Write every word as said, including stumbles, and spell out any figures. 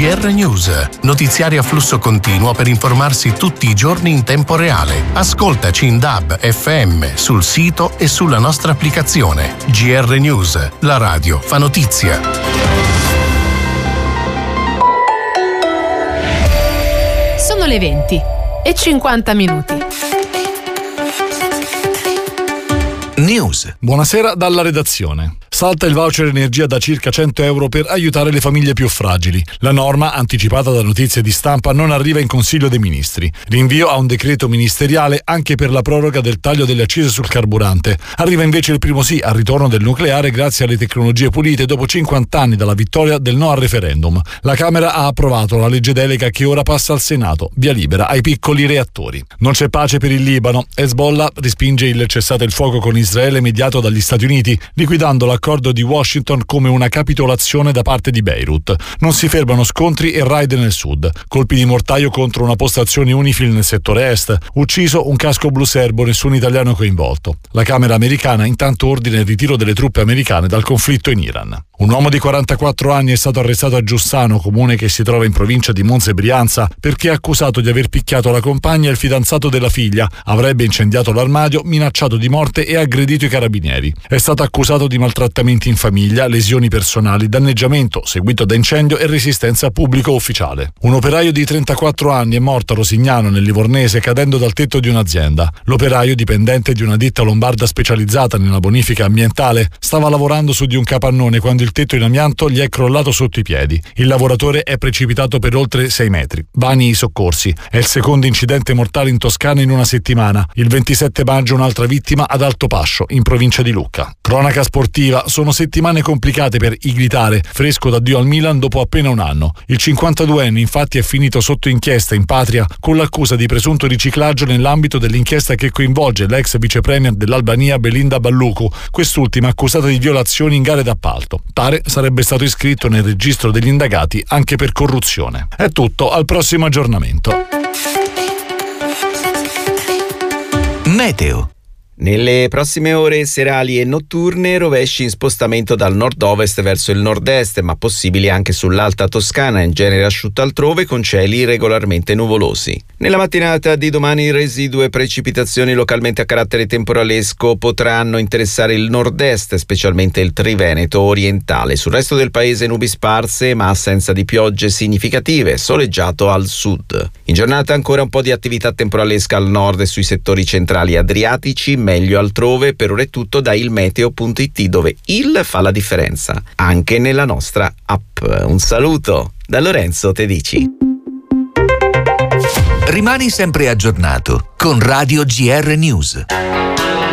G R News, notiziari a flusso continuo per informarsi tutti i giorni in tempo reale. Ascoltaci in D A B F M, sul sito e sulla nostra applicazione. G R News, la radio fa notizia. Sono le venti e cinquanta minuti. News. Buonasera dalla redazione. Salta il voucher energia da circa cento euro per aiutare le famiglie più fragili. La norma, anticipata da notizie di stampa, non arriva in Consiglio dei Ministri. Rinvio a un decreto ministeriale anche per la proroga del taglio delle accise sul carburante. Arriva invece il primo sì al ritorno del nucleare grazie alle tecnologie pulite dopo cinquanta anni dalla vittoria del no al referendum. La Camera ha approvato la legge delega che ora passa al Senato, via libera ai piccoli reattori. Non c'è pace per il Libano. Hezbollah respinge il cessate il fuoco con Israele mediato dagli Stati Uniti, liquidando l'accordo di Washington come una capitolazione da parte di Beirut. Non si fermano scontri e raid nel sud. Colpi di mortaio contro una postazione UNIFIL nel settore est. Ucciso un casco blu serbo, nessun italiano coinvolto. La Camera americana intanto ordina il ritiro delle truppe americane dal conflitto in Iran. Un uomo di quarantaquattro anni è stato arrestato a Giussano, comune che si trova in provincia di Monza e Brianza, perché è accusato di aver picchiato la compagna e il fidanzato della figlia, avrebbe incendiato l'armadio, minacciato di morte e aggredito i carabinieri. È stato accusato di maltrattamenti in famiglia, lesioni personali, danneggiamento seguito da incendio e resistenza pubblico ufficiale. Un operaio di trentaquattro anni è morto a Rosignano, nel Livornese, cadendo dal tetto di un'azienda. L'operaio, dipendente di una ditta lombarda specializzata nella bonifica ambientale, stava lavorando su di un capannone quando il tetto in amianto gli è crollato sotto i piedi. Il lavoratore è precipitato per oltre sei metri. Vani i soccorsi. È il secondo incidente mortale in Toscana in una settimana. Il ventisette maggio un'altra vittima ad Altopascio, in provincia di Lucca. Cronaca sportiva. Sono settimane complicate per Iglitare, fresco d'addio al Milan dopo appena un anno. Il cinquantaduenne infatti è finito sotto inchiesta in patria con l'accusa di presunto riciclaggio nell'ambito dell'inchiesta che coinvolge l'ex vicepremier dell'Albania Belinda Balluku, quest'ultima accusata di violazioni in gare d'appalto. Tale sarebbe stato iscritto nel registro degli indagati anche per corruzione. È tutto, al prossimo aggiornamento. Meteo. Nelle prossime ore serali e notturne rovesci in spostamento dal nord-ovest verso il nord-est, ma possibili anche sull'Alta Toscana, in genere asciutta altrove con cieli regolarmente nuvolosi. Nella mattinata di domani residue precipitazioni localmente a carattere temporalesco potranno interessare il nord-est, specialmente il Triveneto orientale. Sul resto del paese nubi sparse ma assenza di piogge significative, soleggiato al sud. In giornata ancora un po' di attività temporalesca al nord e sui settori centrali adriatici, meglio altrove. Per ora è tutto da ilmeteo punto it, dove il fa la differenza anche nella nostra app. Un saluto da Lorenzo Tedici. Rimani sempre aggiornato con Radio G R News.